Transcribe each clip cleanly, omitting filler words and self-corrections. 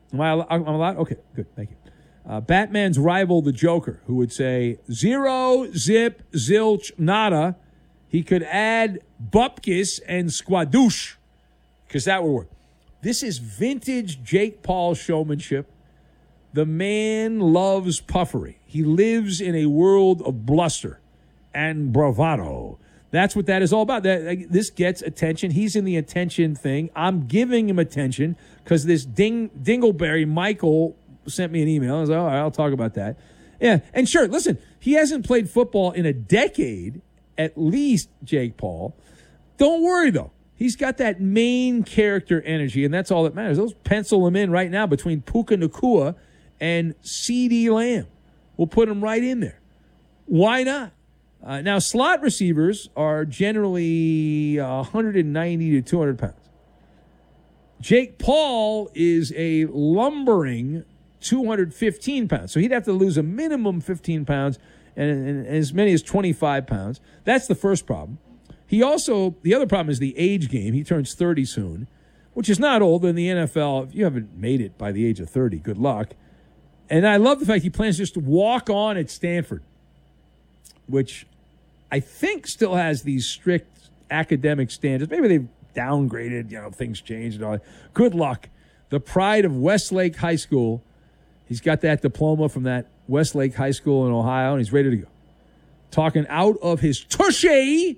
I'm allowed? Okay, good. Thank you. Batman's rival, the Joker, who would say, zero, zip, zilch, nada. He could add bupkis and squadoosh, because that would work. This is vintage Jake Paul showmanship. The man loves puffery. He lives in a world of bluster and bravado. That's what that is all about. This gets attention. He's in the attention thing. I'm giving him attention because this dingleberry Michael sent me an email. I was like, all right, I'll talk about that. Yeah, and sure, listen, he hasn't played football in a decade, at least, Jake Paul. Don't worry, though. He's got that main character energy, and that's all that matters. Those pencil him in right now between Puka Nacua and CeeDee Lamb. We'll put him right in there. Why not? Now, slot receivers are generally 190 to 200 pounds. Jake Paul is a lumbering 215 pounds. So he'd have to lose a minimum 15 pounds and as many as 25 pounds. That's the first problem. The other problem is the age game. He turns 30 soon, which is not old in the NFL. If you haven't made it by the age of 30, good luck. And I love the fact he plans just to walk on at Stanford, which I think still has these strict academic standards. Maybe they've downgraded, things changed and all that. Good luck. The pride of Westlake High School. He's got that diploma from that Westlake High School in Ohio, and he's ready to go. Talking out of his tushy,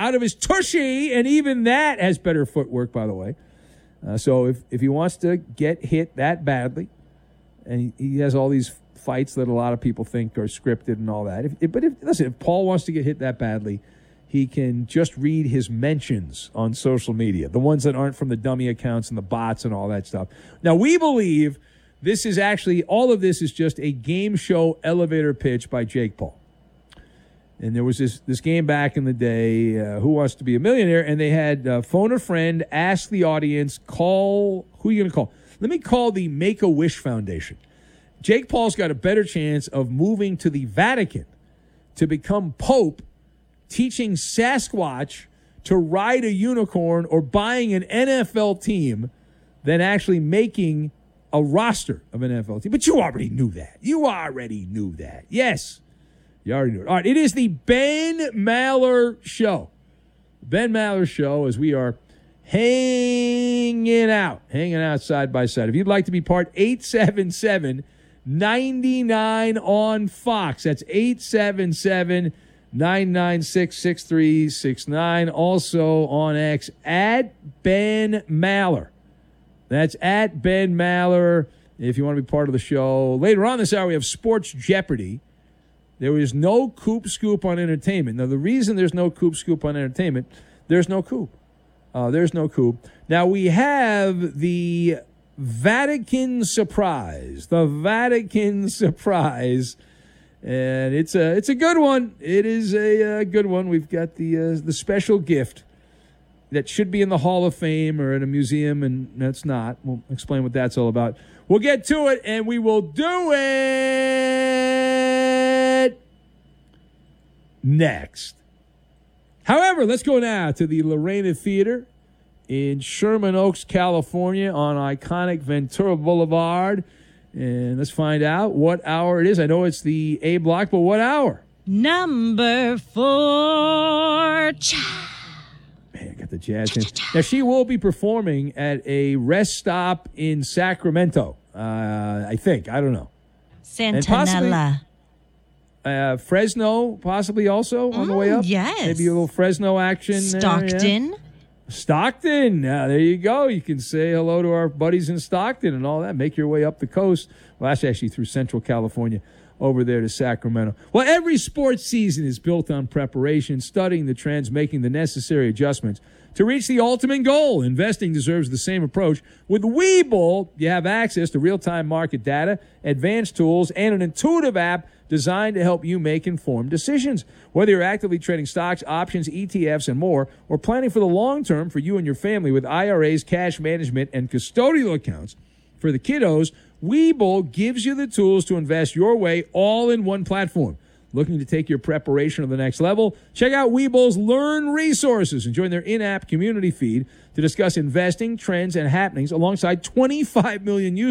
and even that has better footwork, by the way. So if he wants to get hit that badly, and he has all these fights that a lot of people think are scripted and all that. If Paul wants to get hit that badly, he can just read his mentions on social media, the ones that aren't from the dummy accounts and the bots and all that stuff. Now, we believe this is actually, all of this is just a game show elevator pitch by Jake Paul. And there was this game back in the day, Who Wants to Be a Millionaire, and they had phone a friend, ask the audience, call, who are you going to call? Let me call the Make-A-Wish Foundation. Jake Paul's got a better chance of moving to the Vatican to become Pope, teaching Sasquatch to ride a unicorn or buying an NFL team than actually making a roster of an NFL team. But you already knew that. Yes. You already knew it. All right, it is the Ben Maller Show. Ben Maller Show, as we are hanging out side by side. If you'd like to be part, 877-99 on Fox. That's 877-996-6369. Also on X, at Ben Maller. That's at Ben Maller. If you want to be part of the show. Later on this hour, we have Sports Jeopardy. There is no Coop Scoop on entertainment. Now, the reason there's no Coop Scoop on entertainment, there's no Coop. There's no Coop. Now, we have the Vatican surprise. And it's a good one. It is a good one. We've got the special gift that should be in the Hall of Fame or in a museum, and that's not. We'll explain what that's all about. We'll get to it, and we will do it next. However, let's go now to the Lorena Theater in Sherman Oaks, California, on iconic Ventura Boulevard. And let's find out what hour it is. I know it's the A block, but what hour? Number 4. Man, I got the jazz in. Now, she will be performing at a rest stop in Sacramento, I think. I don't know. Santanella. Fresno, possibly also on the way up. Yes. Maybe a little Fresno action. Stockton. Yeah. Stockton. There you go. You can say hello to our buddies in Stockton and all that. Make your way up the coast. Well, that's actually through Central California over there to Sacramento. Well, every sports season is built on preparation, studying the trends, making the necessary adjustments to reach the ultimate goal. Investing deserves the same approach. With Webull, you have access to real-time market data, advanced tools, and an intuitive app designed to help you make informed decisions. Whether you're actively trading stocks, options, ETFs, and more, or planning for the long term for you and your family with IRAs, cash management, and custodial accounts for the kiddos, Webull gives you the tools to invest your way all in one platform. Looking to take your preparation to the next level? Check out Webull's Learn Resources and join their in-app community feed to discuss investing, trends, and happenings alongside 25 million users